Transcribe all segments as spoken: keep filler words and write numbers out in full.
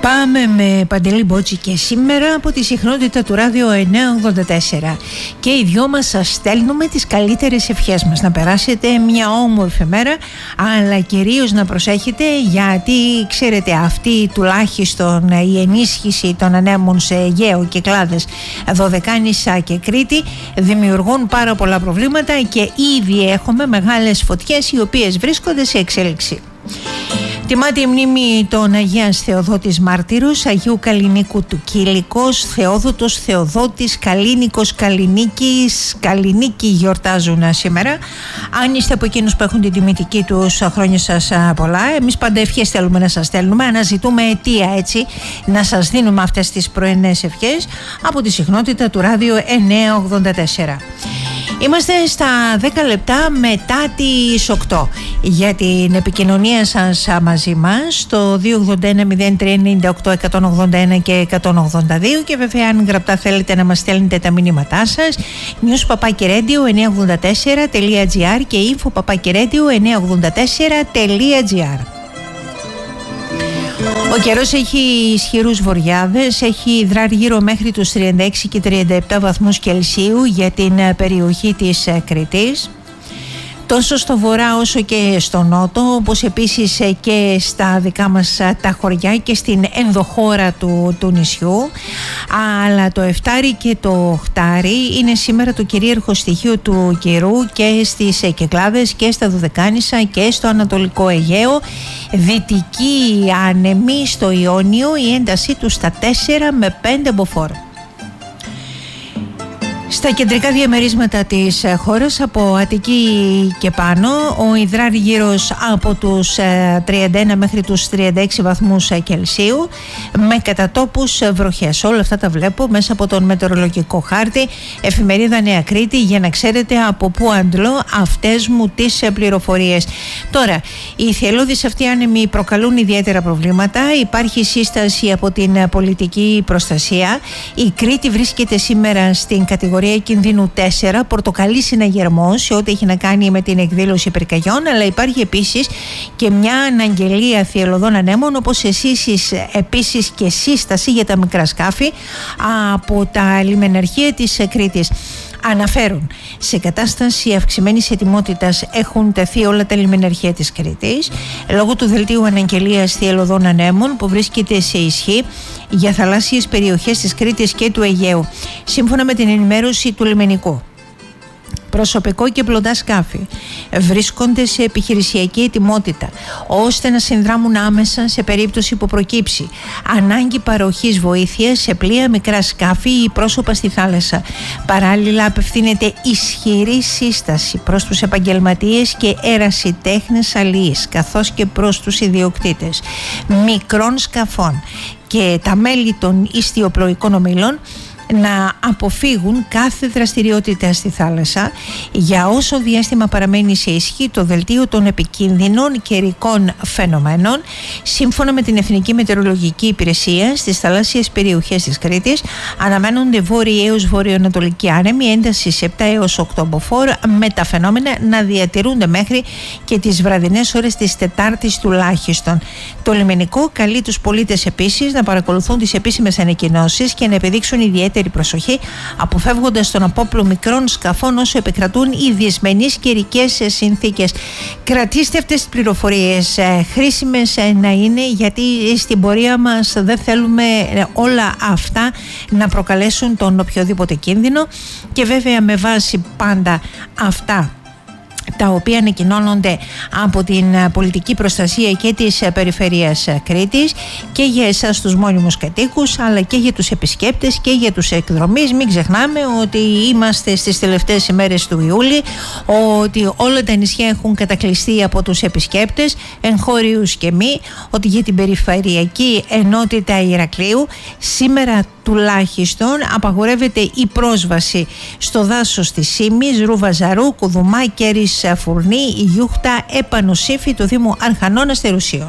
Πάμε με Παντελή Μπότση και σήμερα από τη συχνότητα του Ράδιο εννιακόσια ογδόντα τέσσερα και οι δυο μας σας στέλνουμε τις καλύτερες ευχές μας να περάσετε μια όμορφη μέρα, αλλά κυρίως να προσέχετε, γιατί ξέρετε αυτή τουλάχιστον η ενίσχυση των ανέμων σε Αιγαίο, Κυκλάδες, Δωδεκάνησα και Κρήτη δημιουργούν πάρα πολλά προβλήματα και ήδη έχουμε μεγάλες φωτιές οι οποίες βρίσκονται σε εξέλιξη. Τιμάται η μνήμη των Αγίας Θεοδότης Μάρτυρους, Αγίου Καλλινίκου του Κήλικος, Θεόδωτος, Θεοδότης, Καλλίνικος, Καλλινίκης, Καλλινίκη γιορτάζουν σήμερα. Αν είστε από εκείνους που έχουν την τιμητική τους, χρόνια σας πολλά. Εμείς πάντα ευχές θέλουμε να σας στέλνουμε, αναζητούμε αιτία έτσι να σας δίνουμε αυτές τις πρωινές ευχές από τη συχνότητα του Ράδιο εννιακόσια ογδόντα τέσσερα. Είμαστε στα δέκα λεπτά μετά τις οκτώ για την επικοινωνία σας μαζί μας στο δύο ογδόντα ένα μηδέν τρία ενενήντα οκτώ εκατόν ογδόντα ένα και εκατόν ογδόντα δύο, και βέβαια αν γραπτά θέλετε να μας στέλνετε τα μηνύματά σας, news παπάκι radio εννιακόσια ογδόντα τέσσερα τελεία τζι άρ και info παπάκι radio εννιακόσια ογδόντα τέσσερα τελεία τζι άρ. Ο καιρός έχει ισχυρούς βοριάδες, έχει υδράργυρο μέχρι τους τριάντα έξι και τριάντα επτά βαθμούς Κελσίου για την περιοχή της Κρήτης. Τόσο στο βορρά όσο και στο νότο, όπως επίσης και στα δικά μας τα χωριά και στην ενδοχώρα του, του νησιού. Αλλά το εφτάρι και το οχτάρι είναι σήμερα το κυρίαρχο στοιχείο του καιρού και στις Κυκλάδες και στα Δωδεκάνησα και στο Ανατολικό Αιγαίο. Δυτική άνεμη στο Ιόνιο, η έντασή του στα τέσσερα με πέντε μποφόρ. Στα κεντρικά διαμερίσματα της χώρας, από Αττική και πάνω, ο υδράργυρος από τους τριάντα ένα μέχρι τους τριάντα έξι βαθμούς Κελσίου, με κατατόπους βροχές. Όλα αυτά τα βλέπω μέσα από τον μετεωρολογικό χάρτη, εφημερίδα Νέα Κρήτη, για να ξέρετε από πού αντλώ αυτές μου τις πληροφορίες. Τώρα, οι θελώδεις αυτοί άνεμοι προκαλούν ιδιαίτερα προβλήματα. Υπάρχει σύσταση από την πολιτική προστασία. Η Κρήτη βρίσκεται σήμερα στην κατηγορία κινδύνου τέσσερα, πορτοκαλί συναγερμός σε ό,τι έχει να κάνει με την εκδήλωση πυρκαγιών, αλλά υπάρχει επίσης και μια αναγγελία θυελλωδών ανέμων, όπως εσείς επίσης και σύσταση για τα μικρά σκάφη από τα λιμεναρχεία της Κρήτης. Αναφέρουν, σε κατάσταση αυξημένης ετοιμότητας έχουν τεθεί όλα τα λιμεναρχεία της Κρήτης λόγω του δελτίου αναγγελίας θυελλωδών ανέμων που βρίσκεται σε ισχύ για θαλάσσιες περιοχές της Κρήτης και του Αιγαίου, σύμφωνα με την ενημέρωση του λιμενικού. Προσωπικό και πλωτά σκάφη βρίσκονται σε επιχειρησιακή ετοιμότητα ώστε να συνδράμουν άμεσα σε περίπτωση που προκύψει ανάγκη παροχής βοήθειας σε πλοία, μικρά σκάφη ή πρόσωπα στη θάλασσα. Παράλληλα, απευθύνεται ισχυρή σύσταση προς τους επαγγελματίες και ερασιτέχνες αλληλείς, καθώς και προς τους ιδιοκτήτες μικρών σκαφών και τα μέλη των ιστιοπλοϊκών ομίλων να αποφύγουν κάθε δραστηριότητα στη θάλασσα για όσο διάστημα παραμένει σε ισχύ το δελτίο των επικίνδυνων καιρικών φαινομένων. Σύμφωνα με την Εθνική Μετεωρολογική Υπηρεσία, στις θαλάσσιες περιοχές της Κρήτης αναμένονται βόρειοι έως βορειοανατολικοί άνεμοι έντασης επτά έως οκτώ μποφόρ, με τα φαινόμενα να διατηρούνται μέχρι και τις βραδινές ώρες της Τετάρτης τουλάχιστον. Το λιμενικό καλεί τους πολίτες επίσης να παρακολουθούν τις επίσημες ανακοινώσεις και να επιδείξουν ιδιαίτερη προσοχή, αποφεύγοντας τον απόπλο μικρών σκαφών όσο επικρατούν οι δυσμενείς καιρικές συνθήκες. Κρατήστε αυτές τις πληροφορίες, ε, χρήσιμες ε, να είναι, γιατί στην πορεία μας δεν θέλουμε ε, όλα αυτά να προκαλέσουν τον οποιοδήποτε κίνδυνο, και βέβαια με βάση πάντα αυτά τα οποία ανακοινώνονται από την πολιτική προστασία και της περιφερειάς Κρήτης, και για εσάς τους μόνιμους κατοίκους αλλά και για τους επισκέπτες και για τους εκδρομείς. Μην ξεχνάμε ότι είμαστε στις τελευταίες ημέρες του Ιούλη, ότι όλα τα νησιά έχουν κατακλειστεί από τους επισκέπτες, εγχώριους και μη, ότι για την περιφερειακή ενότητα Ηρακλείου σήμερα τουλάχιστον απαγορεύεται η πρόσβαση στο δάσος της Σύμης, Ρουβαζαρού, Κουδουμά, Κέρης Φουρνή, Γιούχτα, Επανοσύφη του Δήμου Αρχανών Αστερουσίων.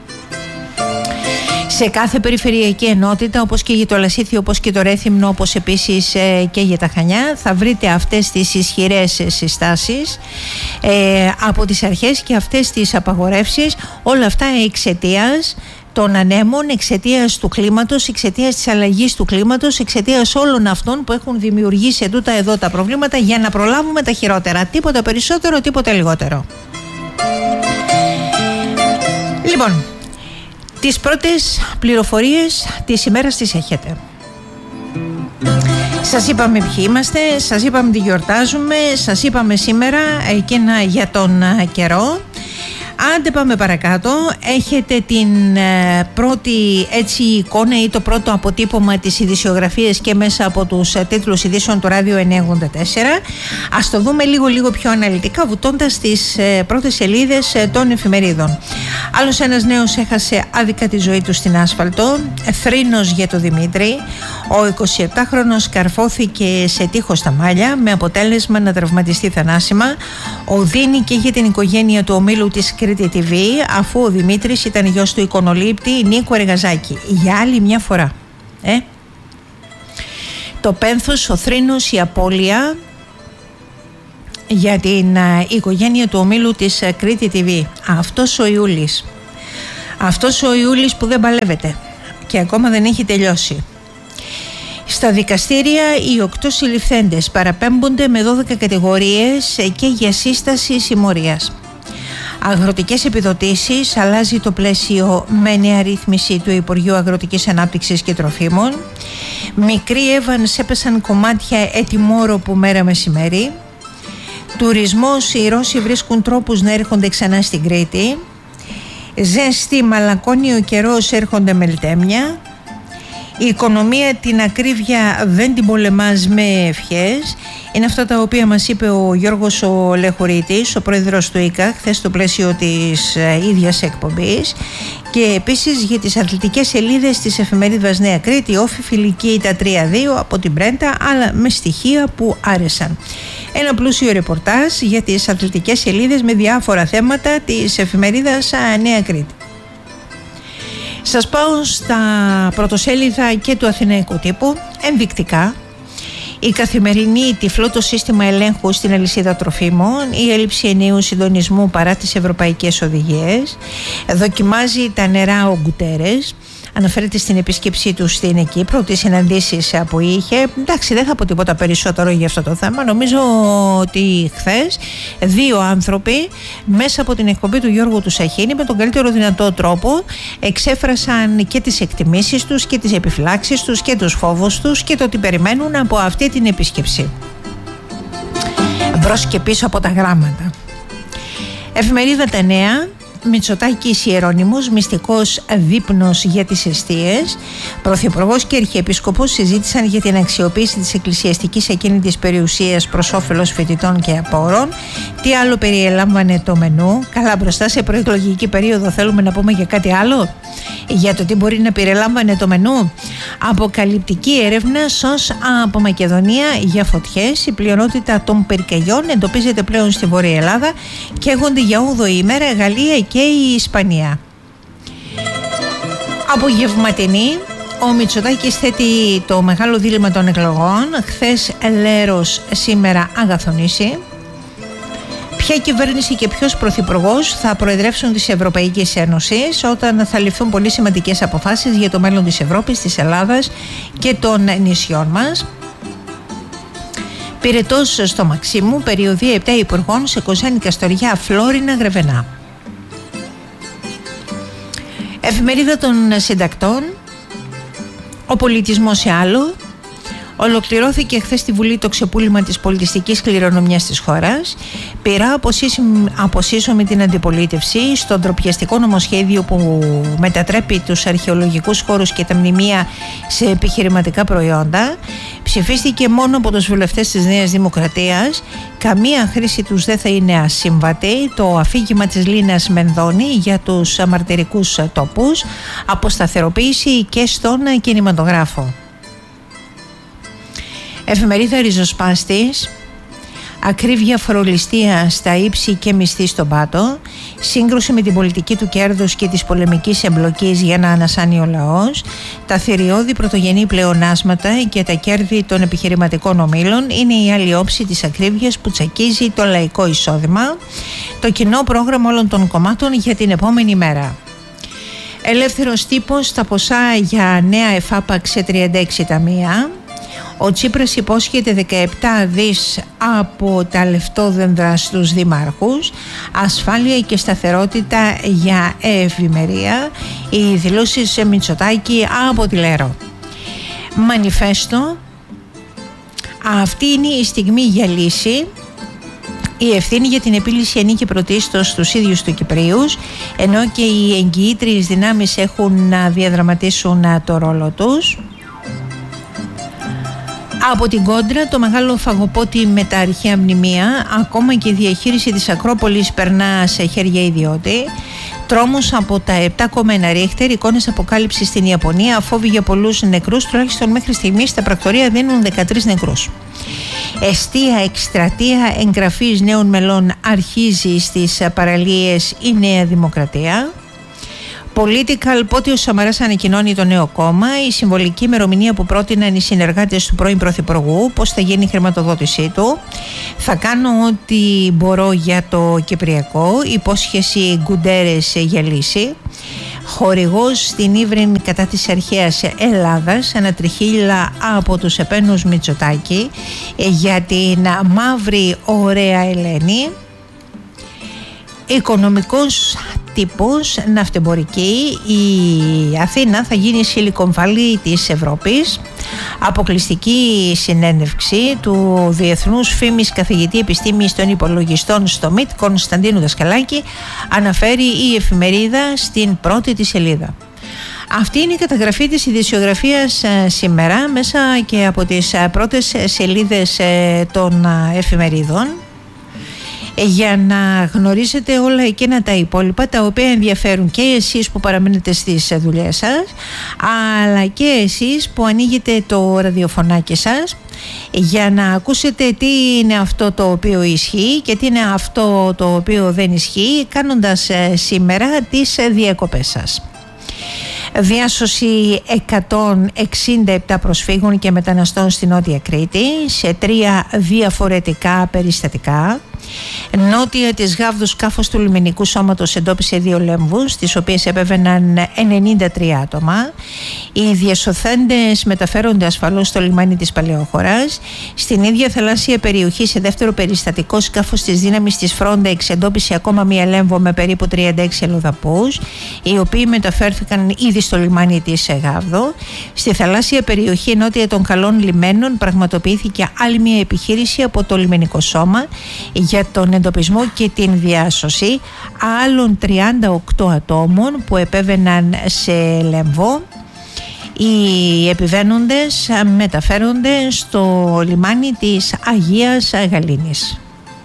Σε κάθε περιφερειακή ενότητα, όπως και για το Λασίθι, όπως και το Ρέθυμνο, όπως επίσης ε, και για τα Χανιά, θα βρείτε αυτές τις ισχυρές συστάσεις ε, από τις αρχές και αυτές τις απαγορεύσεις, όλα αυτά εξαιτίας των ανέμων εξαιτίας του κλίματος, εξαιτίας της αλλαγής του κλίματος, εξαιτίας όλων αυτών που έχουν δημιουργήσει τούτα εδώ τα προβλήματα, για να προλάβουμε τα χειρότερα. Τίποτα περισσότερο, τίποτα λιγότερο. Λοιπόν, τις πρώτες πληροφορίες της ημέρας τις έχετε. Σας είπαμε ποιοι είμαστε, σας είπαμε τι γιορτάζουμε, σας είπαμε σήμερα εκείνα για τον καιρό. Άντε πάμε παρακάτω. Έχετε την ε, πρώτη έτσι εικόνα ή το πρώτο αποτύπωμα της ειδησιογραφίας και μέσα από τους ε, τίτλους ειδήσεων του Ράδιο εννιακόσια ογδόντα τέσσερα. Ας το δούμε λίγο λίγο πιο αναλυτικά, βουτώντας τις ε, πρώτες σελίδες ε, των εφημερίδων. Άλλος ένας νέος έχασε άδικα τη ζωή του στην άσφαλτο. Θρήνος για το Δημήτρη. Ο εικοσιεπτάχρονος καρφώθηκε σε τείχος στα μάλια με αποτέλεσμα να τραυματιστεί θανάσιμα. Οδύνη και για την οικογένεια του ομίλου της Κρήτη τι βι, αφού ο Δημήτρης ήταν γιος του εικονολήπτη Νίκου Εργαζάκη. Για άλλη μια φορά. Ε? Το πένθος, ο θρήνος, η απώλεια για την α, οικογένεια του ομίλου της α, Κρήτη τι βι. Αυτός ο Ιούλης. Αυτός ο Ιούλης που δεν παλεύεται και ακόμα δεν έχει τελειώσει. Στα δικαστήρια οι οκτώ συλληφθέντες παραπέμπονται με δώδεκα κατηγορίες και για σύσταση συμμορίας. Αγροτικές επιδοτήσεις, αλλάζει το πλαίσιο με νέα ρύθμιση του Υπουργείου Αγροτικής Ανάπτυξης και Τροφίμων. Μικροί Εύανς έπεσαν κομμάτια ετοιμόρροπου μέρα μεσημέρι. Τουρισμός, οι Ρώσοι βρίσκουν τρόπους να έρχονται ξανά στην Κρήτη. Ζέστη, μαλακώνει ο καιρός, έρχονται μελτέμια. Η οικονομία την ακρίβεια δεν την πολεμάς με ευχές. Είναι αυτά τα οποία μας είπε ο Γιώργος ο Λεχουρίτης, ο πρόεδρος του ΙΚΑ, χθες στο πλαίσιο της ε, ίδιας εκπομπής. Και επίσης για τις αθλητικές σελίδες της εφημερίδας Νέα Κρήτη, όφη φιλική τα τρία δύο από την Πρέντα, αλλά με στοιχεία που άρεσαν. Ένα πλούσιο ρεπορτάζ για τις αθλητικές σελίδες με διάφορα θέματα της εφημερίδας Νέα Κρήτη. Σας πάω στα πρωτοσέλιδα και του Αθηναϊκού Τύπου, ενδεικτικά. Η καθημερινή τυφλό το σύστημα ελέγχου στην αλυσίδα τροφίμων, η έλλειψη ενιαίου συντονισμού παρά τις ευρωπαϊκές οδηγίες. Δοκιμάζει τα νερά ο Γκουτέρες. Αναφέρεται στην επίσκεψή του στην Κύπρο, τις συναντήσεις που είχε. Εντάξει, δεν θα πω τίποτα περισσότερο για αυτό το θέμα. Νομίζω ότι χθες δύο άνθρωποι μέσα από την εκπομπή του Γιώργου του Σαχίνη με τον καλύτερο δυνατό τρόπο εξέφρασαν και τις εκτιμήσεις τους και τις επιφυλάξεις τους και τους φόβους τους και το τι περιμένουν από αυτή την επίσκεψη. Μπρος και πίσω από τα γράμματα. Εφημερίδα Τα Νέα. Μητσοτάκης Ιερώνυμος, μυστικός δείπνος για τις εστίες. Πρωθυπουργός και Αρχιεπίσκοπος συζήτησαν για την αξιοποίηση της εκκλησιαστικής ακίνητης περιουσίας προς όφελος φοιτητών και απόρων. Τι άλλο περιέλαμβανε το μενού? Καλά, μπροστά σε προεκλογική περίοδο θέλουμε να πούμε για κάτι άλλο? Για το τι μπορεί να περιλάμβανε το μενού? Αποκαλυπτική έρευνα ΣΟΣ από Μακεδονία για φωτιές. Η πλειονότητα των πυρκαγιών εντοπίζεται πλέον στη Βόρεια Ελλάδα. Καίγονται για όγδοη ημέρα Γαλλία και η Ισπανία. Απογευματινή. Ο Μητσοτάκης θέτει το μεγάλο δίλημμα των εκλογών. Χθες Λέρος, σήμερα Αγαθονήσι. Ποια κυβέρνηση και ποιος πρωθυπουργός θα προεδρεύσουν της Ευρωπαϊκής Ένωσης όταν θα ληφθούν πολύ σημαντικές αποφάσεις για το μέλλον της Ευρώπης, της Ελλάδας και των νησιών μας. Πυρετός στο Μαξίμου, περιοδία επτά υπουργών σε Κοζάνη, Καστοριά, Φλόρινα, Γρεβενά. Εφημερίδα των Συντακτών. Ο πολιτισμός σε άλλο. Ολοκληρώθηκε χθες στη Βουλή το ξεπούλημα της πολιτιστικής κληρονομιάς της χώρας. Πειρά αποσύσω με την αντιπολίτευση στο ντροπιαστικό νομοσχέδιο που μετατρέπει τους αρχαιολογικούς χώρους και τα μνημεία σε επιχειρηματικά προϊόντα. Ψηφίστηκε μόνο από τους βουλευτές της Νέας Δημοκρατίας. Καμία χρήση τους δεν θα είναι ασύμβατη. Το αφήγημα της Λίνας Μενδώνη για τους μαρτυρικούς τόπους. Αποσταθεροποίηση και στον κινηματογράφο. Εφημερίδα Ριζοσπάστης. Ακρίβεια, φορολιστία στα ύψη και μισθή στον πάτο. Σύγκρουση με την πολιτική του κέρδους και της πολεμικής εμπλοκής για να ανασάνει ο λαός. Τα θηριώδη πρωτογενή πλεονάσματα και τα κέρδη των επιχειρηματικών ομίλων είναι η άλλη όψη της ακρίβειας που τσακίζει το λαϊκό εισόδημα. Το κοινό πρόγραμμα όλων των κομμάτων για την επόμενη μέρα. Ελεύθερος τύπος, τα ποσά για νέα εφάπαξ σε τριάντα έξι ταμεία. Ο Τσίπρας υπόσχεται δεκαεπτά δις από τα λεφτόδεντρα στους δημάρχους, ασφάλεια και σταθερότητα για ευημερία. Οι δηλώσεις σε Μητσοτάκη από τη Λερό. Μανιφέστο, αυτή είναι η στιγμή για λύση. Η ευθύνη για την επίλυση ανήκει πρωτίστως στους ίδιους του Κυπρίους, ενώ και οι εγγυήτριες δυνάμεις έχουν να διαδραματίσουν το ρόλο τους. Από την κόντρα, το μεγάλο φαγοπότη με τα αρχαία μνημεία, ακόμα και η διαχείριση της Ακρόπολης περνά σε χέρια ιδιώτη. Τρόμος από τα επτά κόμμα ένα ρίχτερ, εικόνες αποκάλυψης στην Ιαπωνία, φόβοι για πολλούς νεκρούς, τουλάχιστον μέχρι στιγμής τα πρακτορεία δίνουν δεκατρείς νεκρούς. Εστία εκστρατεία εγγραφής νέων μελών αρχίζει στις παραλίες η Νέα Δημοκρατία. Political, πότε ο Σαμαράς ανακοινώνει το νέο κόμμα, η συμβολική ημερομηνία που πρότειναν οι συνεργάτες του πρώην Πρωθυπουργού, πώς θα γίνει η χρηματοδότησή του. Θα κάνω ό,τι μπορώ για το Κυπριακό, υπόσχεση Γκουντέρες για λύση. Χορηγός στην ύβριν κατά της αρχαίας Ελλάδας, ανατριχύλα από τους επένους Μητσοτάκη για την μαύρη ωραία Ελένη. Οικονομικός τύπος, ναυτεμπορική, η Αθήνα θα γίνει Silicon Valley της Ευρώπης. Αποκλειστική συνέντευξη του διεθνούς φήμης καθηγητή επιστήμης των υπολογιστών στο ΜΙΤ Κωνσταντίνου Δασκαλάκη, αναφέρει η εφημερίδα στην πρώτη της σελίδα. Αυτή είναι η καταγραφή της ειδησιογραφίας σήμερα μέσα και από τις πρώτες σελίδες των εφημερίδων, για να γνωρίσετε όλα εκείνα τα υπόλοιπα τα οποία ενδιαφέρουν και εσείς που παραμένετε στις δουλειές σας, αλλά και εσείς που ανοίγετε το ραδιοφωνάκι σας για να ακούσετε τι είναι αυτό το οποίο ισχύει και τι είναι αυτό το οποίο δεν ισχύει, κάνοντας σήμερα τις διακοπές σας. Διάσωση εκατόν εξήντα επτά προσφύγων και μεταναστών στη Νότια Κρήτη σε τρία διαφορετικά περιστατικά. Νότια της Γάβδου, σκάφος του λιμενικού σώματος εντόπισε δύο λέμβους, τις οποίες επέβαιναν ενενήντα τρία άτομα. Οι διασωθέντες μεταφέρονται ασφαλώς στο λιμάνι της Παλαιόχωρας. Στην ίδια θαλάσσια περιοχή, σε δεύτερο περιστατικό, σκάφος της δύναμης της Frontex εντόπισε ακόμα μία λέμβο με περίπου τριάντα έξι αλλοδαπούς, οι οποίοι μεταφέρθηκαν ήδη στο λιμάνι της Γάβδου. Στη θαλάσσια περιοχή νότια των Καλών Λιμένων πραγματοποιήθηκε άλλη μία επιχείρηση από το λιμενικό σώμα για τον εντοπισμό και την διάσωση άλλων τριάντα οκτώ ατόμων που επέβαιναν σε λεμβό. Οι επιβαίνοντες μεταφέρονται στο λιμάνι της Αγίας Γαλήνης.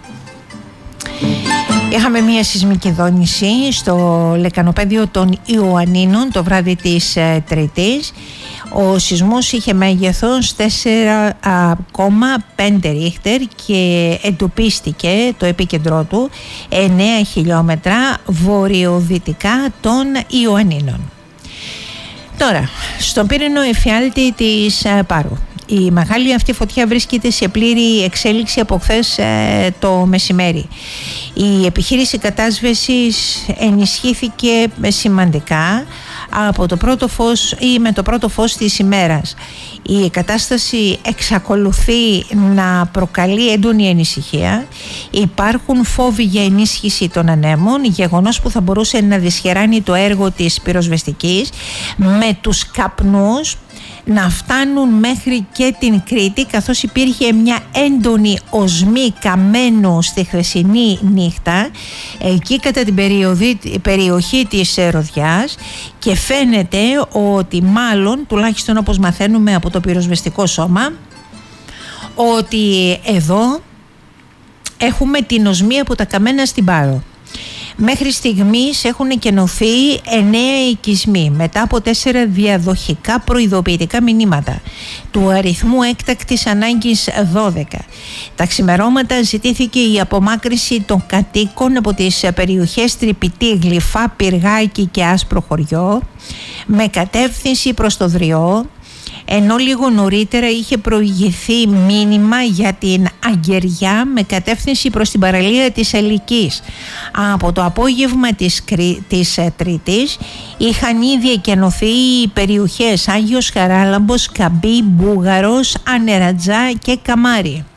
Είχαμε μία σεισμική δόνηση στο λεκανοπέδιο των Ιωαννίνων το βράδυ της ε, Τρίτης. Ο σεισμός είχε μέγεθος τέσσερα κόμμα πέντε ρίχτερ και εντοπίστηκε το επίκεντρό του εννέα χιλιόμετρα βορειοδυτικά των Ιωαννίνων. Τώρα, στον πύρινο εφιάλτη της ε, Πάρου. Η μεγάλη αυτή φωτιά βρίσκεται σε πλήρη εξέλιξη από χθες ε, το μεσημέρι. Η επιχείρηση κατάσβεσης ενισχύθηκε σημαντικά από το πρώτο φως ή με το πρώτο φως της ημέρας. Η κατάσταση εξακολουθεί να προκαλεί έντονη ανησυχία. Υπάρχουν φόβοι για ενίσχυση των ανέμων, γεγονός που θα μπορούσε να δυσχεράνει το έργο της πυροσβεστικής, με τους καπνούς να φτάνουν μέχρι και την Κρήτη, καθώς υπήρχε μια έντονη οσμή καμένου στη χθεσινή νύχτα εκεί κατά την περιοδή, περιοχή της Ροδιάς, και φαίνεται ότι μάλλον, τουλάχιστον όπως μαθαίνουμε από το πυροσβεστικό σώμα, ότι εδώ έχουμε την οσμή από τα καμένα στην Πάρο. Μέχρι στιγμής έχουν εκενωθεί εννέα οικισμοί μετά από τέσσερα διαδοχικά προειδοποιητικά μηνύματα του αριθμού έκτακτης ανάγκης δώδεκα. Τα ξημερώματα ζητήθηκε η απομάκρυνση των κατοίκων από τις περιοχές Τρυπητή, Γλυφά, Πυργάκι και Άσπρο Χωριό με κατεύθυνση προς το Δριό, ενώ λίγο νωρίτερα είχε προηγηθεί μήνυμα για την Αγκεριά με κατεύθυνση προς την παραλία της Ελικής. Από το απόγευμα της, της Τρίτης είχαν ήδη εκενωθεί οι περιοχές Άγιος Χαράλαμπος, Καμπή, Μπούγαρος, Ανερατζά και Καμάρι.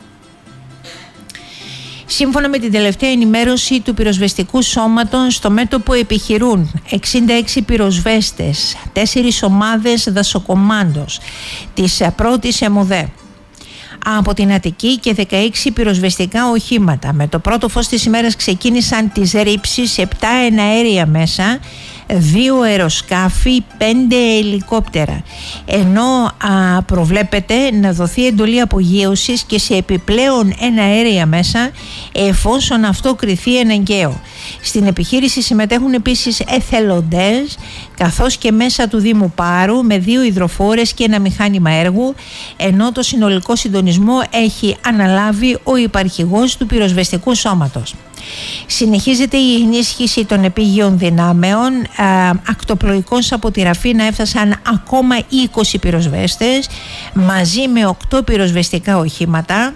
Σύμφωνα με την τελευταία ενημέρωση του πυροσβεστικού σώματος, στο μέτωπο επιχειρούν εξήντα έξι πυροσβέστες, τέσσερις ομάδες δασοκομάντος της πρώτης ΕΜΟΔΕ από την Αττική και δεκαέξι πυροσβεστικά οχήματα. Με το πρώτο φως της ημέρας ξεκίνησαν τις ρήψεις, επτά εναέρια μέσα, δύο αεροσκάφη, πέντε ελικόπτερα, ενώ α, προβλέπεται να δοθεί εντολή απογείωσης και σε επιπλέον εναέρια μέσα εφόσον αυτό κριθεί αναγκαίο. Στην επιχείρηση συμμετέχουν επίσης εθελοντές καθώς και μέσα του Δήμου Πάρου με δύο υδροφόρες και ένα μηχάνημα έργου, ενώ το συνολικό συντονισμό έχει αναλάβει ο υπαρχηγός του πυροσβεστικού σώματος. Συνεχίζεται η ενίσχυση των επίγειων δυνάμεων. Ακτοπλοϊκώς από τη Ραφίνα έφτασαν ακόμα είκοσι πυροσβέστες μαζί με οκτώ πυροσβεστικά οχήματα.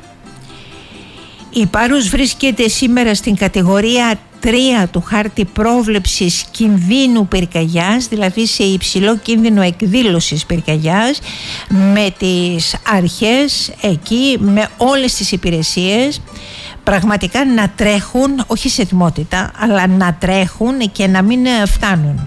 Η Πάρος βρίσκεται σήμερα στην κατηγορία τρία του χάρτη πρόβλεψης κινδύνου πυρκαγιάς, δηλαδή σε υψηλό κίνδυνο εκδήλωσης πυρκαγιάς, με τις αρχές εκεί, με όλες τις υπηρεσίες πραγματικά να τρέχουν, όχι σε ετοιμότητα, αλλά να τρέχουν και να μην φτάνουν.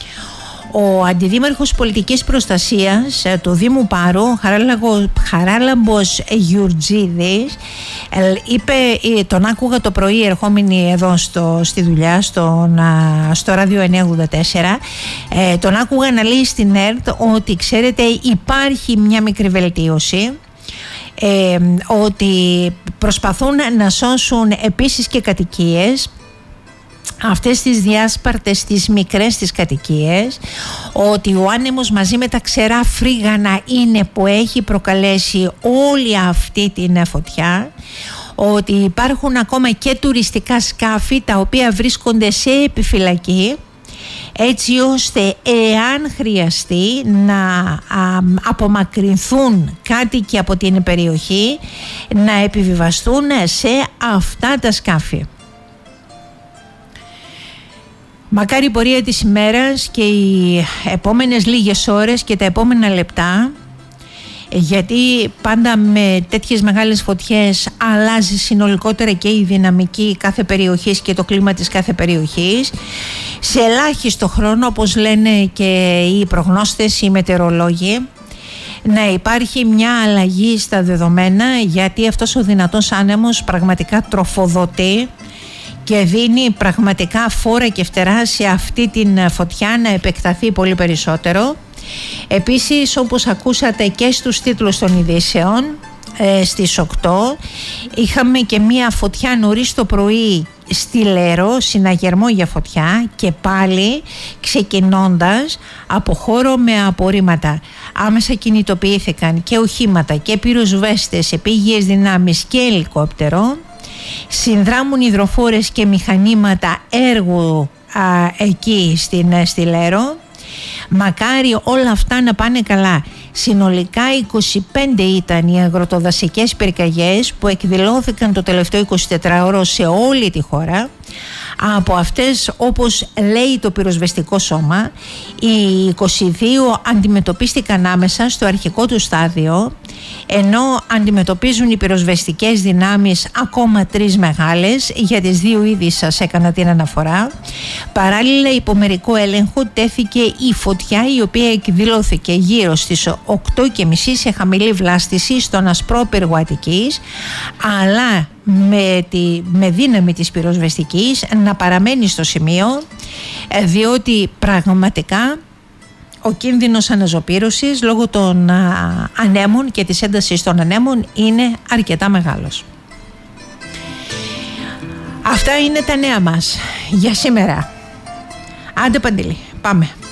Ο Αντιδήμαρχος Πολιτικής Προστασίας του Δήμου Πάρου, Χαράλαμπος Γιουρτζίδης, είπε, τον άκουγα το πρωί ερχόμενη εδώ στο, στη δουλειά στον, στο ράδιο εννιακόσια ογδόντα τέσσερα, ε, τον άκουγα να λέει στην ΕΡΤ ότι ξέρετε υπάρχει μια μικρή βελτίωση, ε, ότι προσπαθούν να σώσουν επίσης και κατοικίες, αυτές τις διάσπαρτες, τις μικρές τις κατοικίες, ότι ο άνεμος μαζί με τα ξερά φρίγανα είναι που έχει προκαλέσει όλη αυτή την φωτιά, ότι υπάρχουν ακόμα και τουριστικά σκάφη τα οποία βρίσκονται σε επιφυλακή, έτσι ώστε εάν χρειαστεί να α, απομακρυνθούν κάτοικοι από την περιοχή να επιβιβαστούν σε αυτά τα σκάφη. Μακάρι η πορεία της ημέρας και οι επόμενες λίγες ώρες και τα επόμενα λεπτά, γιατί πάντα με τέτοιες μεγάλες φωτιές αλλάζει συνολικότερα και η δυναμική κάθε περιοχής και το κλίμα της κάθε περιοχής. Σε ελάχιστο χρόνο, όπως λένε και οι προγνώστες, οι μετεωρολόγοι, να υπάρχει μια αλλαγή στα δεδομένα, γιατί αυτός ο δυνατός άνεμος πραγματικά τροφοδοτεί και δίνει πραγματικά φόρα και φτερά σε αυτή την φωτιά να επεκταθεί πολύ περισσότερο. Επίσης, όπως ακούσατε και στους τίτλους των ειδήσεων, ε, στις οκτώ είχαμε και μία φωτιά νωρίς το πρωί στη Λέρο, συναγερμό για φωτιά, και πάλι ξεκινώντας από χώρο με απορρίμματα. Άμεσα κινητοποιήθηκαν και οχήματα και πυροσβέστες, επίγειες δυνάμεις και ελικόπτερο. Συνδράμουν υδροφόρες και μηχανήματα έργου α, εκεί στην, στη Λέρο. Μακάρι όλα αυτά να πάνε καλά. Συνολικά είκοσι πέντε ήταν οι αγροτοδασικές πυρκαγιές που εκδηλώθηκαν το τελευταίο εικοσιτετράωρο σε όλη τη χώρα. Από αυτές, όπως λέει το πυροσβεστικό σώμα, οι είκοσι δύο αντιμετωπίστηκαν άμεσα στο αρχικό του στάδιο, ενώ αντιμετωπίζουν οι πυροσβεστικές δυνάμεις ακόμα τρεις μεγάλες. Για τις δύο ήδη σας έκανα την αναφορά. Παράλληλα, υπό μερικό έλεγχο τέθηκε η φωτιά, η οποία εκδηλώθηκε γύρω στις οκτώ και μισή σε χαμηλή βλάστηση στον ασπρόπυργο Αττικής, αλλά με, τη, με δύναμη της πυροσβεστικής να παραμένει στο σημείο, διότι πραγματικά ο κίνδυνος αναζωπήρωσης λόγω των α, ανέμων και της έντασης των ανέμων είναι αρκετά μεγάλος. Αυτά είναι τα νέα μας για σήμερα. Άντε Παντελή, πάμε.